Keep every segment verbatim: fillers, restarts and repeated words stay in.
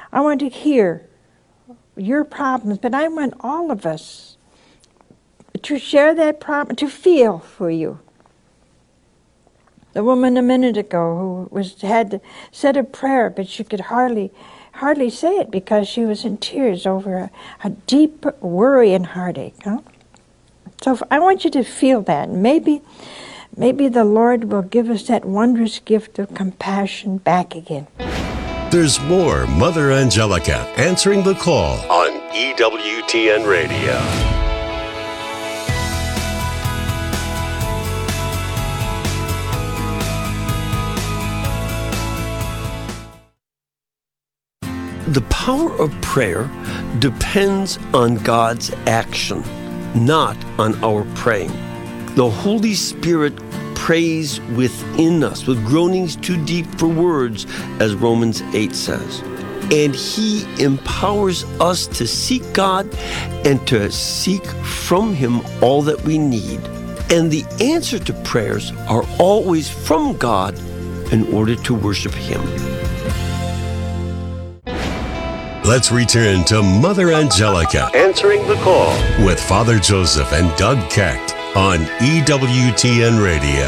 I want to hear your problems, but I want all of us to share that problem, to feel for you. The woman a minute ago who was had said a prayer, but she could hardly hardly say it because she was in tears over a, a deep worry and heartache. Huh? So I want you to feel that. Maybe, maybe the Lord will give us that wondrous gift of compassion back again. There's more Mother Angelica answering the call on E W T N Radio. The power of prayer depends on God's action, not on our praying. The Holy Spirit prays within us with groanings too deep for words, as Romans eight says. And He empowers us to seek God and to seek from Him all that we need. And the answer to prayers are always from God in order to worship Him. Let's return to Mother Angelica answering the call with Father Joseph and Doug Keck on E W T N Radio.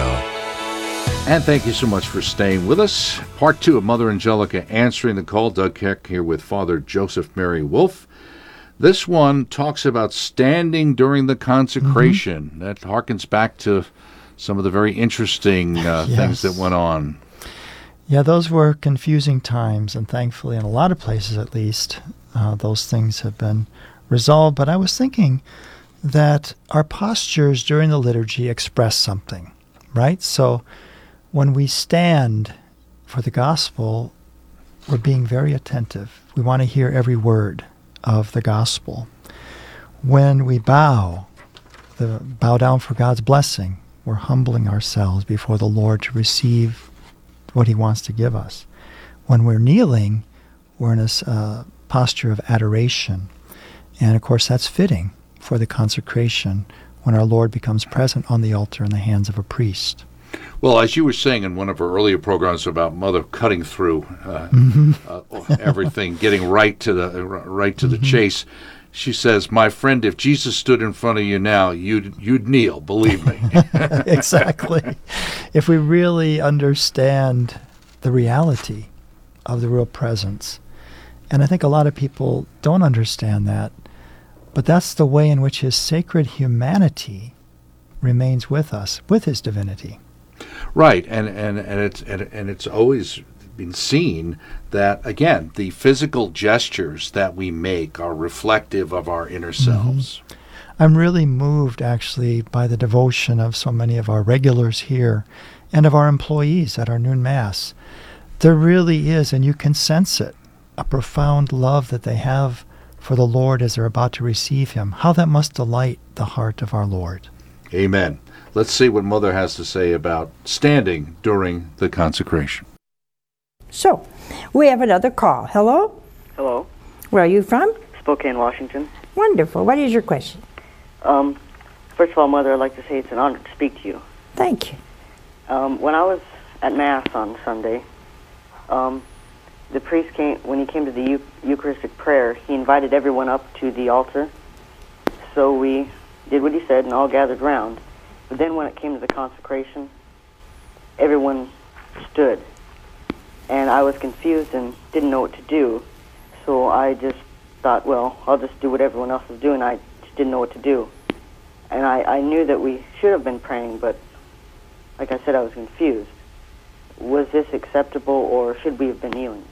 And thank you so much for staying with us. Part two of Mother Angelica answering the call. Doug Keck here with Father Joseph Mary Wolfe. This one talks about standing during the consecration. Mm-hmm. That harkens back to some of the very interesting uh, yes. things that went on. Yeah, those were confusing times, and thankfully, in a lot of places at least, uh, those things have been resolved. But I was thinking that our postures during the liturgy express something, right? So when we stand for the gospel, we're being very attentive. We want to hear every word of the gospel. When we bow, the bow down for God's blessing, we're humbling ourselves before the Lord to receive what He wants to give us. When we're kneeling, we're in a uh, posture of adoration. And of course, that's fitting for the consecration when our Lord becomes present on the altar in the hands of a priest. Well, as you were saying in one of our earlier programs about Mother cutting through uh, mm-hmm. uh, everything, getting right to the right to the mm-hmm. chase, she says, "My friend, if Jesus stood in front of you now, you'd you'd kneel. Believe me." Exactly. If we really understand the reality of the real presence, and I think a lot of people don't understand that, but that's the way in which His sacred humanity remains with us, with His divinity. Right, and and and it's and, and it's always been seen that, again, the physical gestures that we make are reflective of our inner selves. Mm-hmm. I'm really moved, actually, by the devotion of so many of our regulars here and of our employees at our noon Mass. There really is, and you can sense it, a profound love that they have for the Lord as they're about to receive Him. How that must delight the heart of our Lord. Amen. Let's see what Mother has to say about standing during the consecration. So, we have another call. Hello? Hello. Where are you from? Spokane, Washington. Wonderful. What is your question? Um, first of all, Mother, I'd like to say it's an honor to speak to you. Thank you. Um, when I was at Mass on Sunday, um, the priest came, when he came to the Eu- Eucharistic prayer, he invited everyone up to the altar. So we did what he said and all gathered round. But then when it came to the consecration, everyone stood. And I was confused and didn't know what to do. So I just thought, well, I'll just do what everyone else is doing. I just didn't know what to do. And I, I knew that we should have been praying, but like I said, I was confused. Was this acceptable, or should we have been kneeling?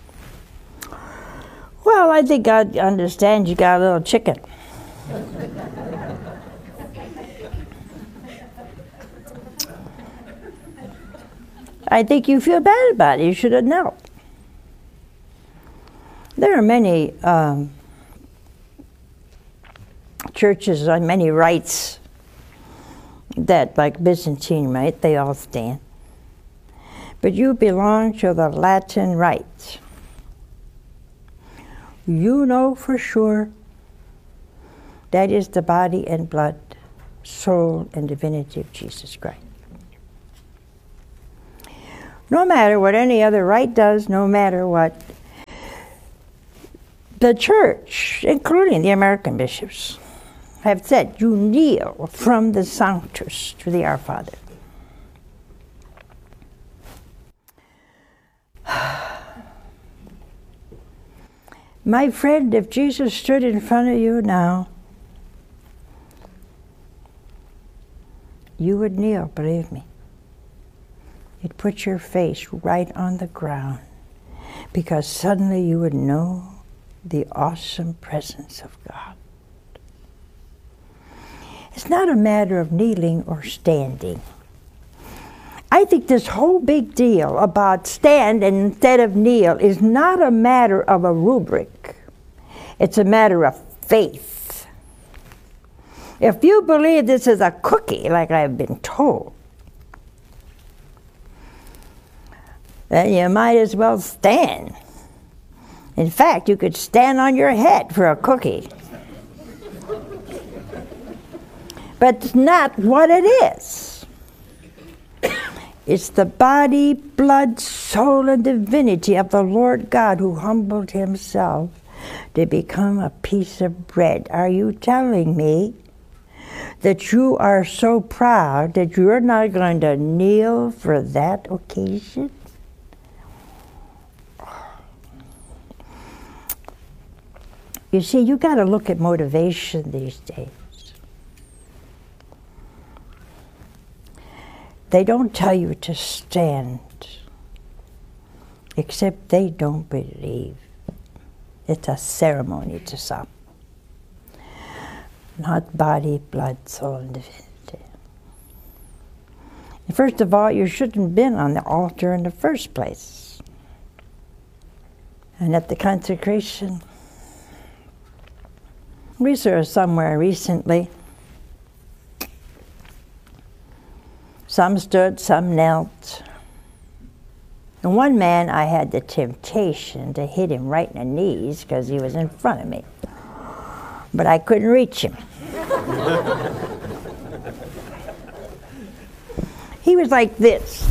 Well, I think God understands you got a little chicken. I think you feel bad about it. You should have knelt. There are many um, churches on many rites that, like Byzantine rite, they all stand. But you belong to the Latin rite. You know for sure that is the body and blood, soul and divinity of Jesus Christ. No matter what any other rite does, no matter what The church, including the American bishops, have said you kneel from the Sanctus to the Our Father. My friend, if Jesus stood in front of you now, you would kneel, believe me. You'd put your face right on the ground, because suddenly you would know the awesome presence of God. It's not a matter of kneeling or standing. I think this whole big deal about stand instead of kneel is not a matter of a rubric. It's a matter of faith. If you believe this is a cookie, like I've been told, then you might as well stand. In fact, you could stand on your head for a cookie. But it's not what it is. It's the body, blood, soul, and divinity of the Lord God who humbled himself to become a piece of bread. Are you telling me that you are so proud that you're not going to kneel for that occasion? You see, you got to look at motivation these days. They don't tell you to stand, except they don't believe. It's a ceremony to some. Not body, blood, soul, and divinity. And first of all, you shouldn't have been on the altar in the first place. And at the consecration, we saw somewhere recently, some stood, some knelt. And one man, I had the temptation to hit him right in the knees because he was in front of me. But I couldn't reach him. He was like this.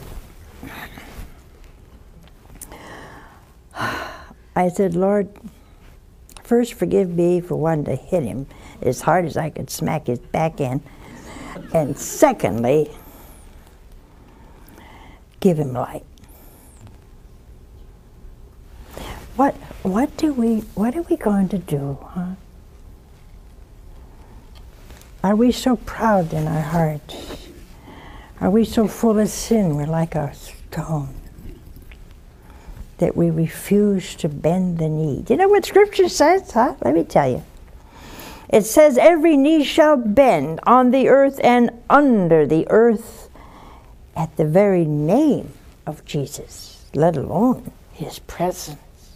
I said, Lord, first forgive me for wanting to hit him as hard as I could smack his back in. And secondly, give him light. What what do we what are we going to do, huh? Are we so proud in our hearts? Are we so full of sin we're like a stone that we refuse to bend the knee? Do you know what Scripture says, huh? Let me tell you. It says, every knee shall bend on the earth and under the earth at the very name of Jesus, let alone his presence.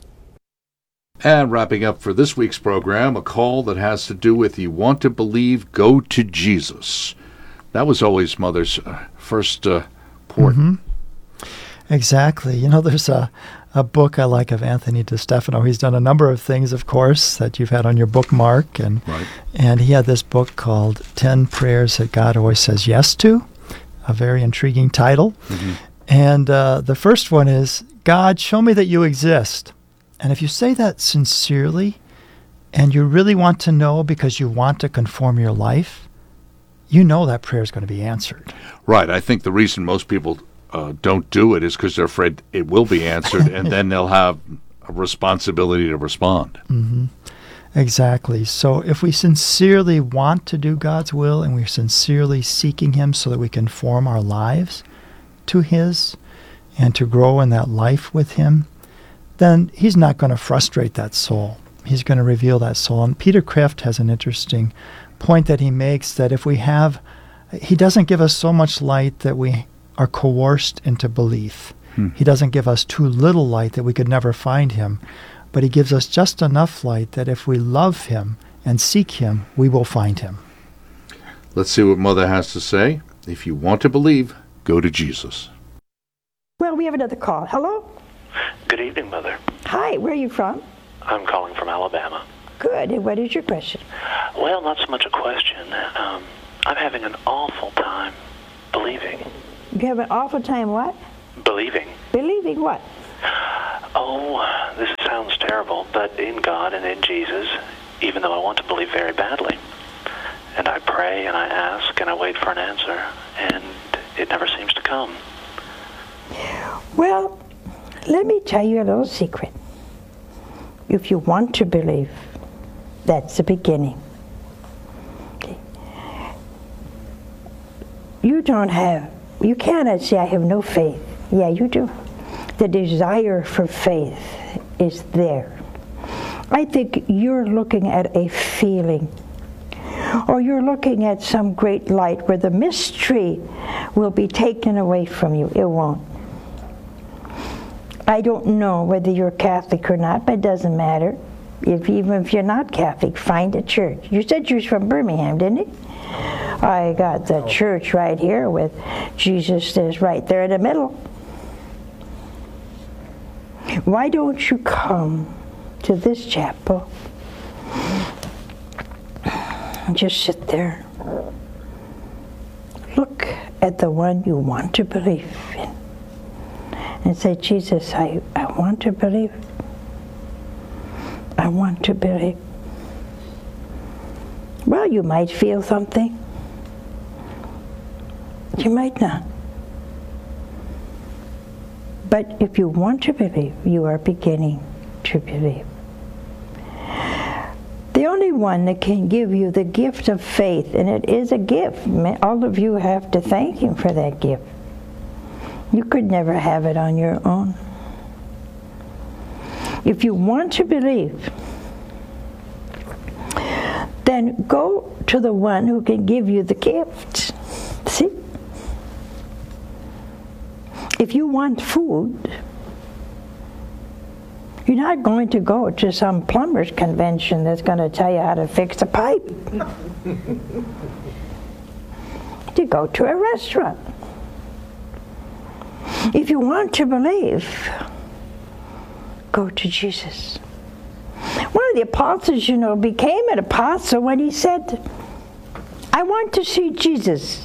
And wrapping up for this week's program, a call that has to do with you want to believe, go to Jesus. That was always Mother's uh, first uh, port. Mm-hmm. Exactly. You know, there's a, a book I like of Anthony DeStefano. He's done a number of things, of course, that you've had on your bookmark. And, right. and he had this book called ten Prayers That God Always Says Yes To, a very intriguing title. Mm-hmm. And uh, the first one is, God, show me that you exist. And if you say that sincerely, and you really want to know because you want to conform your life, you know that prayer is going to be answered. Right. I think the reason most people uh, don't do it is because they're afraid it will be answered, and then they'll have a responsibility to respond. Mm-hmm. Exactly. So if we sincerely want to do God's will, and we're sincerely seeking him so that we can form our lives to his and to grow in that life with him, then he's not going to frustrate that soul. He's going to reveal that soul. And Peter Kreeft has an interesting point that he makes, that if we have, he doesn't give us so much light that we are coerced into belief. Hmm. He doesn't give us too little light that we could never find him. But he gives us just enough light that if we love him and seek him, we will find him. Let's see what Mother has to say. If you want to believe, go to Jesus. Well, we have another call. Hello? Good evening, Mother. Hi, where are you from? I'm calling from Alabama. Good. And what is your question? Well, not so much a question. Um, I'm having an awful time believing. You have an awful time what? Believing. Believing what? Oh, this sounds terrible. terrible, but in God and in Jesus, even though I want to believe very badly. And I pray and I ask and I wait for an answer, and it never seems to come. Well, let me tell you a little secret. If you want to believe, that's the beginning. Okay. You don't have, you cannot say, I have no faith. Yeah, you do. The desire for faith is there. I think you're looking at a feeling, or you're looking at some great light where the mystery will be taken away from you. It won't. I don't know whether you're Catholic or not, but it doesn't matter. If even if you're not Catholic, find a church. You said you was from Birmingham, didn't you? I got the church right here with Jesus is right there in the middle. Why don't you come to this chapel and just sit there? Look at the one you want to believe in and say, Jesus, I, I want to believe. I want to believe. Well, you might feel something. You might not. But if you want to believe, you are beginning to believe. The only one that can give you the gift of faith, and it is a gift, all of you have to thank him for that gift. You could never have it on your own. If you want to believe, then go to the one who can give you the gift. See? If you want food, you're not going to go to some plumber's convention that's going to tell you how to fix a pipe. You go to a restaurant. If you want to believe, go to Jesus. One of the apostles, you know, became an apostle when he said, I want to see Jesus.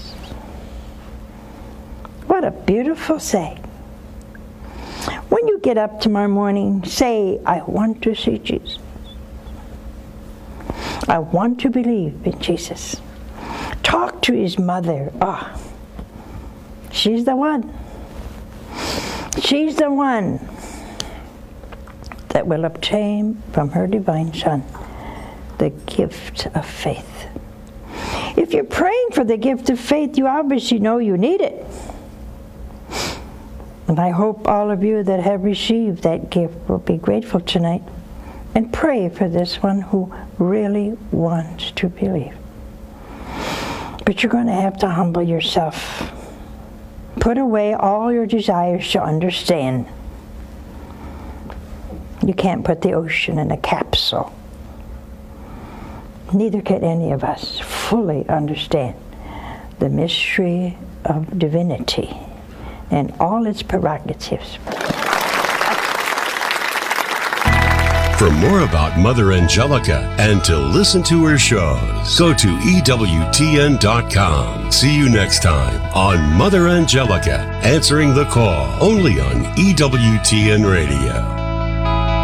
What a beautiful saying. When you get up tomorrow morning, say, I want to see Jesus. I want to believe in Jesus. Talk to his mother. Ah, oh, she's the one. She's the one that will obtain from her divine Son the gift of faith. If you're praying for the gift of faith, you obviously know you need it. And I hope all of you that have received that gift will be grateful tonight and pray for this one who really wants to believe. But you're going to have to humble yourself. Put away all your desires to understand. You can't put the ocean in a capsule. Neither can any of us fully understand the mystery of divinity and all its prerogatives. For more about Mother Angelica and to listen to her shows, go to E W T N dot com. See you next time on Mother Angelica, Answering the Call, only on E W T N Radio.